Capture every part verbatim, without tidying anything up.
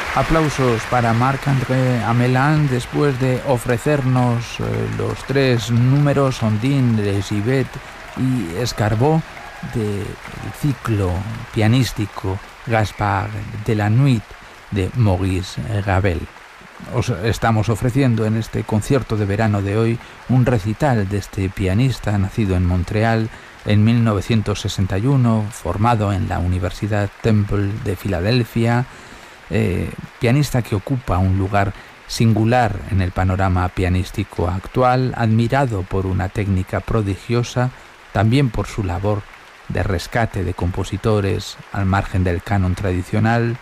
Aplausos para Marc-André Hamelin después de ofrecernos eh, los tres números Ondine, Les Yvette y Escarbot del ciclo pianístico Gaspard de la Nuit de Maurice Ravel. Os estamos ofreciendo en este concierto de verano de hoy un recital de este pianista nacido en Montreal en mil novecientos sesenta y uno, formado en la Universidad Temple de Filadelfia, eh, pianista que ocupa un lugar singular en el panorama pianístico actual, admirado por una técnica prodigiosa, también por su labor de rescate de compositores al margen del canon tradicional,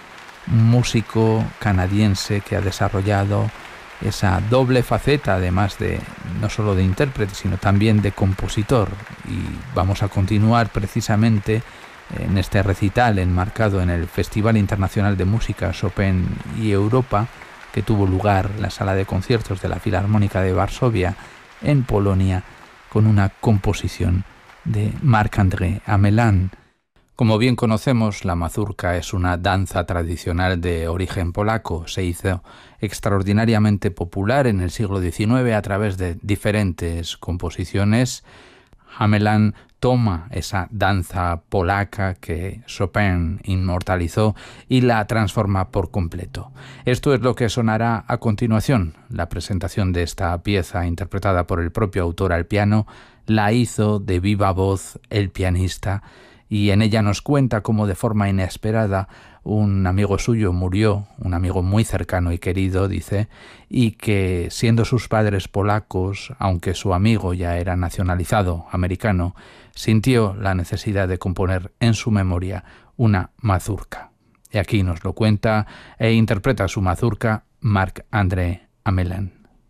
un músico canadiense que ha desarrollado esa doble faceta, además de no solo de intérprete, sino también de compositor. Y vamos a continuar precisamente en este recital enmarcado en el Festival Internacional de Música Chopin y Europa, que tuvo lugar en la sala de conciertos de la Filarmónica de Varsovia, en Polonia, con una composición de Marc-André Hamelin. Como bien conocemos, la mazurka es una danza tradicional de origen polaco. Se hizo extraordinariamente popular en el siglo diecinueve a través de diferentes composiciones. Hamelin toma esa danza polaca que Chopin inmortalizó y la transforma por completo. Esto es lo que sonará a continuación. La presentación de esta pieza, interpretada por el propio autor al piano, la hizo de viva voz el pianista, y en ella nos cuenta cómo de forma inesperada un amigo suyo murió, un amigo muy cercano y querido, dice, y que siendo sus padres polacos, aunque su amigo ya era nacionalizado americano, sintió la necesidad de componer en su memoria una mazurka. Y aquí nos lo cuenta e interpreta su mazurka Marc-André Hamelin.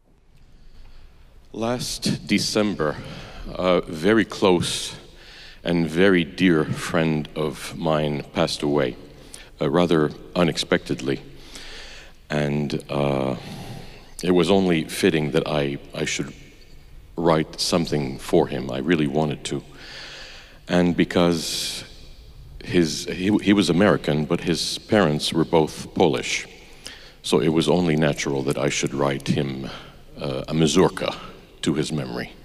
Last December, a very close and very dear friend of mine passed away, uh, rather unexpectedly. And uh, it was only fitting that I, I should write something for him. I really wanted to. And because his he, he was American, but his parents were both Polish. So it was only natural that I should write him uh, a mazurka to his memory.